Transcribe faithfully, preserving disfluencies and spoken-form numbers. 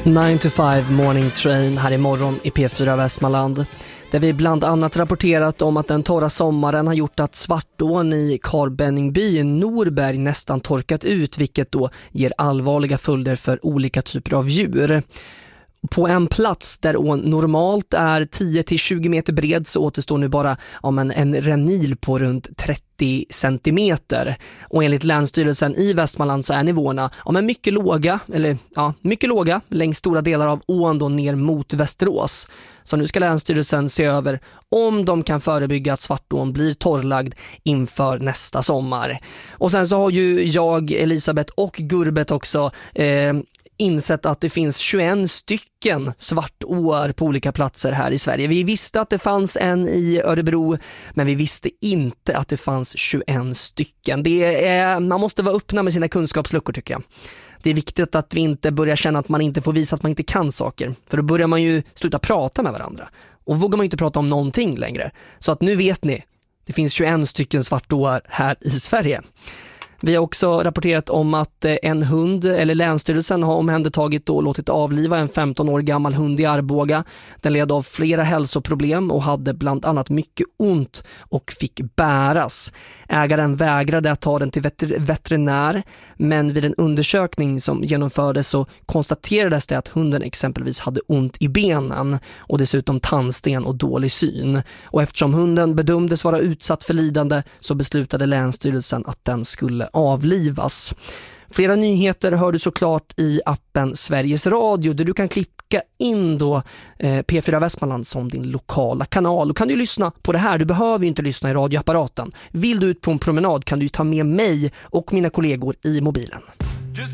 nine to five Morning Train här i morgon i P fyra Västmanland, där vi bland annat rapporterat om att den torra sommaren har gjort att Svartån i Karlbenningby i Norberg nästan torkat ut, vilket då ger allvarliga följder för olika typer av djur. På en plats där ån normalt är tio till tjugo meter bred så återstår nu bara ja, men en renil på runt trettio centimeter. Och enligt Länsstyrelsen i Västmanland så är nivåerna ja, men mycket låga, eller ja, mycket låga längs stora delar av ån då ner mot Västerås. Så nu ska Länsstyrelsen se över om de kan förebygga att Svartån blir torrlagd inför nästa sommar. Och sen så har ju jag, Elisabeth och Gurbet också eh, insett att det finns tjugoett stycken svartåar på olika platser här i Sverige. Vi visste att det fanns en i Örebro, men vi visste inte att det fanns tjugoett stycken. Det är, man måste vara öppna med sina kunskapsluckor, tycker jag. Det är viktigt att vi inte börjar känna att man inte får visa att man inte kan saker. För då börjar man ju sluta prata med varandra. Och vågar man inte prata om någonting längre. Så att nu vet ni, det finns tjugoett stycken svartåar här i Sverige. Vi har också rapporterat om att en hund, eller Länsstyrelsen, har omhändertagit och låtit avliva en femton år gammal hund i Arboga. Den led av flera hälsoproblem och hade bland annat mycket ont och fick bäras. Ägaren vägrade att ta den till veter- veterinär, men vid en undersökning som genomfördes så konstaterades det att hunden exempelvis hade ont i benen och dessutom tandsten och dålig syn. Och eftersom hunden bedömdes vara utsatt för lidande så beslutade Länsstyrelsen att den skulle avlivas. Flera nyheter hör du såklart i appen Sveriges Radio, där du kan klicka in då eh, P fyra Västmanland som din lokala kanal. Då kan du lyssna på det här. Du behöver ju inte lyssna i radioapparaten. Vill du ut på en promenad kan du ta med mig och mina kollegor i mobilen.